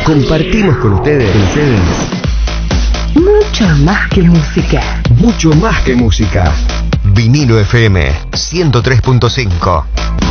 compartimos con ustedes. Mucho más que música. Mucho más que música. Vinilo FM 103.5.